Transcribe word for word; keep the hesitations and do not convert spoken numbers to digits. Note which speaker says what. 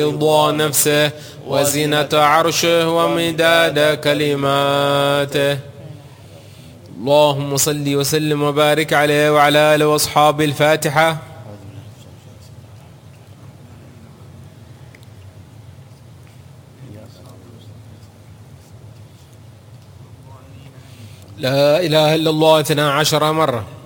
Speaker 1: رضا نفسه وزنة عرشه ومداد كلماته. اللهم صل وسلم وبارك عليه وعلى آله وأصحابه. الفاتحة. لا إله إلا الله اثنا عشر مرة.